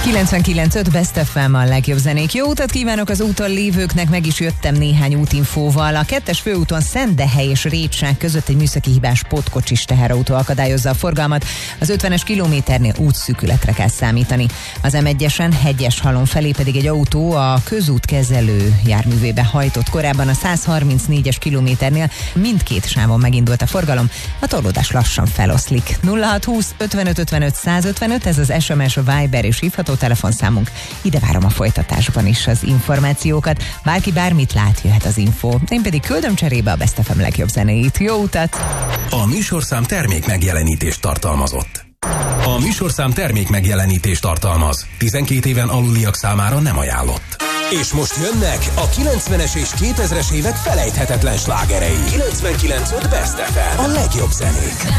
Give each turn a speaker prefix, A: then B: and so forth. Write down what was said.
A: 99.5 Best FM a legjobb zenék. Jó utat kívánok az úton lévőknek, meg is jöttem néhány útinfóval. A 2-es főúton Szendehely és Rétság között egy műszaki hibás pótkocsis teherautó akadályozza a forgalmat. Az 50-es kilométernél útszűkületre kell számítani. Az M1-esen Hegyeshalom felé pedig egy autó a közútkezelő járművébe hajtott. Korábban a 134-es kilométernél mindkét sávon megindult a forgalom. A torlódás lassan feloszlik. 0620 55 55 155, ez az SMS, Viber és hívható telefonszámunk. Ide várom a folytatásban is az információkat. Bárki bármit lát, jöhet az info. Én pedig küldöm cserébe a Best FM legjobb zenéit. Jó utat!
B: A műsorszám termék megjelenítést tartalmazott. A műsorszám termék megjelenítést tartalmaz. 12 éven aluliak számára nem ajánlott. És most jönnek a 90-es és 2000-es évek felejthetetlen slágerei. 99.5 Best FM. A legjobb zenék.